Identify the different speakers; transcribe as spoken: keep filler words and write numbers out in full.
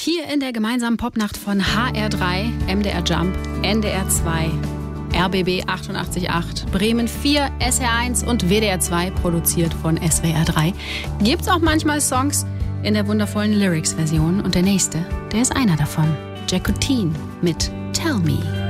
Speaker 1: Hier in der gemeinsamen Popnacht von H R drei, M D R Jump, N D R zwei, R B B achtundachtzig Komma acht, Bremen vier, S R eins und W D R zwei, produziert von S W R drei, gibt's auch manchmal Songs in der wundervollen Lyrics-Version. Und der nächste, der ist einer davon. Jacqueline mit Tell Me.